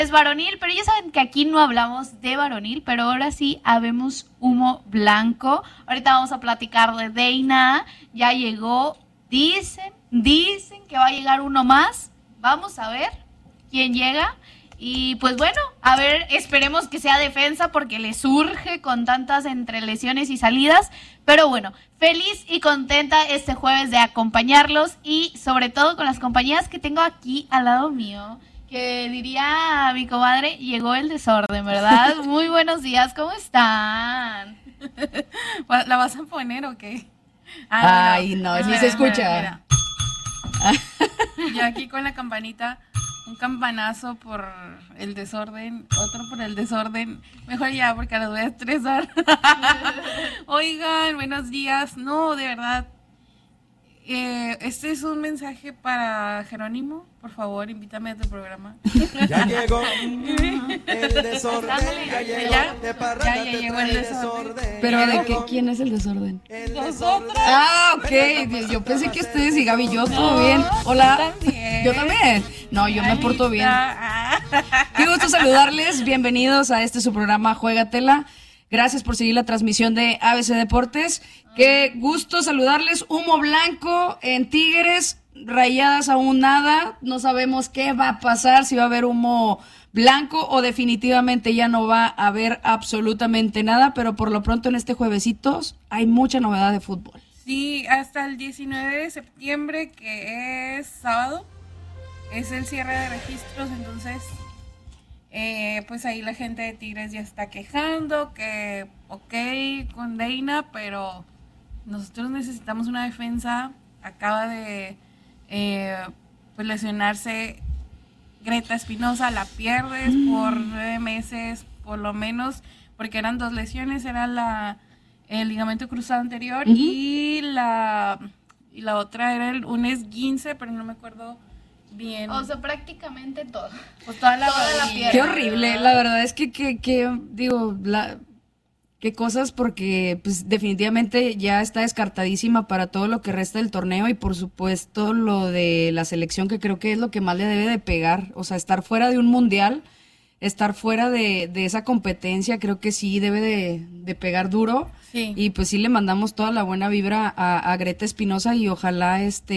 es varonil, pero ya saben que aquí no hablamos de varonil, pero ahora sí habemos humo blanco. Ahorita vamos a platicar de Deina, ya llegó, dicen que va a llegar uno más, vamos a ver quién llega. Y pues bueno, a ver, esperemos que sea defensa porque le surge con tantas entre lesiones y salidas. Pero bueno, feliz y contenta este jueves de acompañarlos y sobre todo con las compañías que tengo aquí al lado mío. Que diría mi comadre, llegó el desorden, ¿verdad? Muy buenos días, ¿cómo están? ¿La vas a poner o qué? Ay, no, sí se escucha. Mira. Yo aquí con la campanita, un campanazo por el desorden, otro por el desorden. Mejor ya, porque las voy a estresar. Oigan, buenos días. No, de verdad. Este es un mensaje para Jerónimo. Por favor, invítame a tu programa. Ya llegó el desorden. Ya llegó el desorden. Pero ¿de qué? ¿Quién es el desorden? Nosotros. Ah, ok. Yo pensé que ustedes y Gaby, yo todo bien. Hola. También. Yo también. No, yo me porto bien. Qué gusto saludarles. Bienvenidos a su programa Juégatela. Gracias por seguir la transmisión de ABC Deportes. Qué gusto saludarles. Humo blanco en Tigres. Rayadas aún nada. No sabemos qué va a pasar, si va a haber humo blanco o definitivamente ya no va a haber absolutamente nada. Pero por lo pronto en este juevesitos hay mucha novedad de fútbol. Sí, hasta el 19 de septiembre, que es sábado, es el cierre de registros, entonces pues ahí la gente de Tigres ya está quejando que ok con Deina, pero nosotros necesitamos una defensa. Acaba de pues lesionarse Greta Espinosa, la pierdes por 9 meses por lo menos, porque eran 2 lesiones, era el ligamento cruzado anterior y la otra era un esguince, pero no me acuerdo bien. O sea, prácticamente todo. Pues toda la pierna. Qué horrible, la verdad es que digo, qué cosas, porque pues definitivamente ya está descartadísima para todo lo que resta del torneo y por supuesto lo de la selección, que creo que es lo que más le debe de pegar, o sea, estar fuera de un mundial, estar fuera de esa competencia, creo que sí debe de pegar duro. Sí. Y pues sí le mandamos toda la buena vibra a Greta Espinosa y ojalá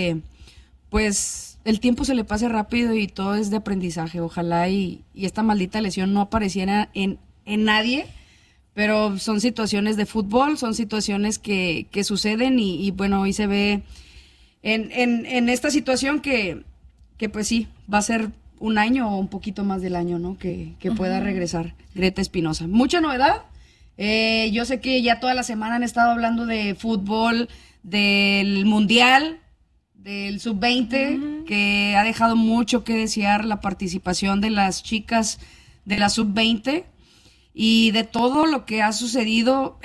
pues el tiempo se le pase rápido y todo es de aprendizaje. Ojalá y esta maldita lesión no apareciera en nadie, pero son situaciones de fútbol, son situaciones que suceden y bueno, hoy se ve en esta situación que pues sí, va a ser un año o un poquito más del año, ¿no? Que pueda regresar Greta Espinosa. Mucha novedad. Yo sé que ya toda la semana han estado hablando de fútbol, del Mundial, del Sub-20, que ha dejado mucho que desear la participación de las chicas de la Sub-20 y de todo lo que ha sucedido,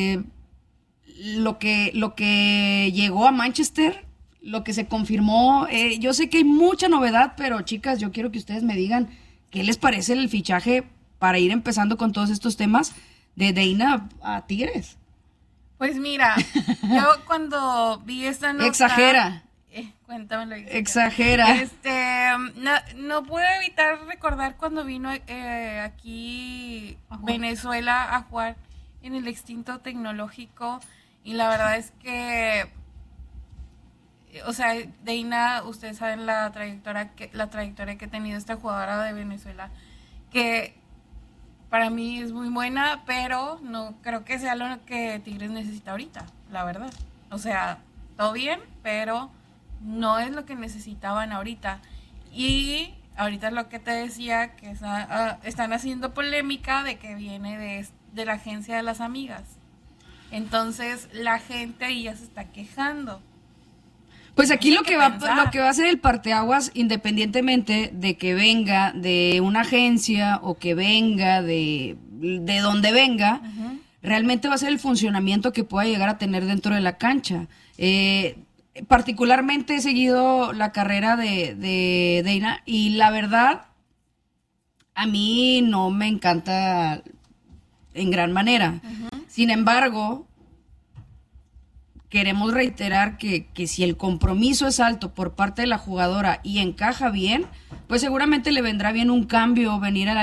lo que llegó a Manchester, lo que se confirmó. Yo sé que hay mucha novedad, pero chicas, yo quiero que ustedes me digan qué les parece el fichaje para ir empezando con todos estos temas de Deina a Tigres. Pues mira, yo cuando vi esta nota... Exagera. Cuéntamelo. Exagera. No pude evitar recordar cuando vino aquí Venezuela a jugar en el extinto tecnológico, y la verdad es que, o sea, Deina, ustedes saben la trayectoria que ha tenido esta jugadora de Venezuela, que para mí es muy buena, pero no creo que sea lo que Tigres necesita ahorita, la verdad. O sea, todo bien, pero no es lo que necesitaban ahorita. Y ahorita lo que te decía, que están haciendo polémica de que viene de la agencia de las amigas. Entonces la gente ahí ya se está quejando. Pues aquí lo que va a ser el parteaguas, independientemente de que venga de una agencia o que venga de donde venga, realmente va a ser el funcionamiento que pueda llegar a tener dentro de la cancha. Particularmente he seguido la carrera de Deina y la verdad a mí no me encanta en gran manera. Sin embargo, queremos reiterar que si el compromiso es alto por parte de la jugadora y encaja bien, pues seguramente le vendrá bien un cambio, venir a la